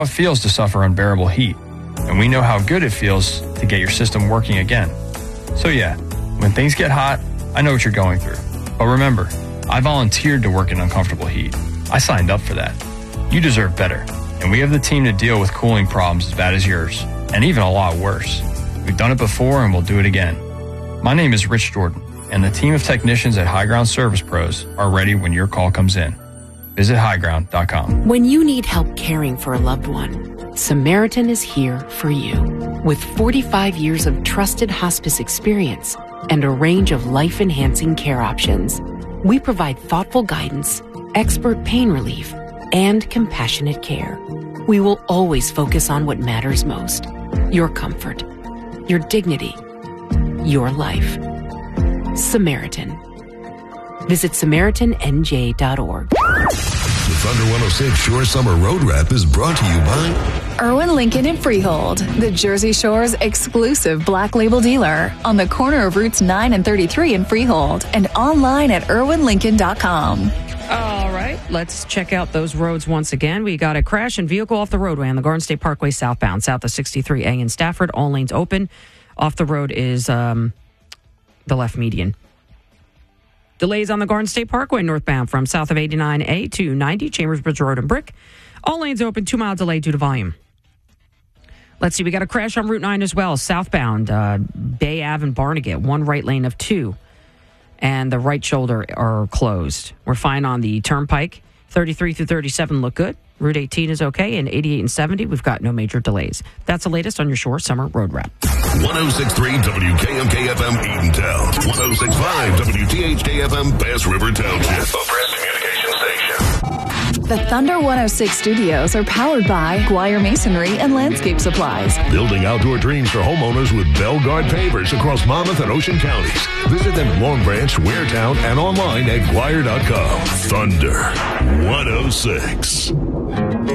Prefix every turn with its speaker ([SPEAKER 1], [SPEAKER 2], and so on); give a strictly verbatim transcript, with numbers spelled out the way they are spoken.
[SPEAKER 1] it feels to suffer unbearable heat, and we know how good it feels to get your system working again. So yeah, when things get hot, I know what you're going through. But remember, I volunteered to work in uncomfortable heat. I signed up for that. You deserve better, and we have the team to deal with cooling problems as bad as yours, and even a lot worse. We've done it before and we'll do it again. My name is Rich Jordan, and the team of technicians at High Ground Service Pros are ready when your call comes in. Visit high ground dot com.
[SPEAKER 2] When you need help caring for a loved one, Samaritan is here for you. With forty-five years of trusted hospice experience and a range of life-enhancing care options, we provide thoughtful guidance, expert pain relief, and compassionate care. We will always focus on what matters most: your comfort, your dignity, your life. Samaritan. Visit Samaritan N J dot org.
[SPEAKER 3] The Thunder one oh six Shore Summer Road Wrap is brought to you by
[SPEAKER 4] Irwin Lincoln in Freehold, the Jersey Shore's exclusive black label dealer, on the corner of Routes nine and thirty-three in Freehold, and online at irwin lincoln dot com.
[SPEAKER 5] All right, let's check out those roads once again. We got a crash and vehicle off the roadway on the Garden State Parkway southbound, south of sixty-three A in Stafford. All lanes open. Off the road is um, the left median. Delays on the Garden State Parkway northbound from south of eighty-nine A to ninety, Chambersbridge Road and Brick. All lanes open, two-mile delay due to volume. Let's see, we got a crash on Route nine as well, southbound, uh, Bay Ave and Barnegat, one right lane of two, and the right shoulder are closed. We're fine on the Turnpike. thirty-three through thirty-seven look good. Route eighteen is okay, and eighty-eight and seventy, we've got no major delays. That's the latest on your Shore Summer Road Wrap.
[SPEAKER 3] one oh six point three W K M K F M Eatontown, one oh six point five W T H K F M Bass River Township, a press communication station.
[SPEAKER 4] The Thunder one oh six studios are powered by Guire Masonry and Landscape Supplies.
[SPEAKER 3] Building outdoor dreams for homeowners with Belgard pavers across Monmouth and Ocean counties. Visit them in Long Branch, Waretown, and online at Guire dot com. Thunder one oh six.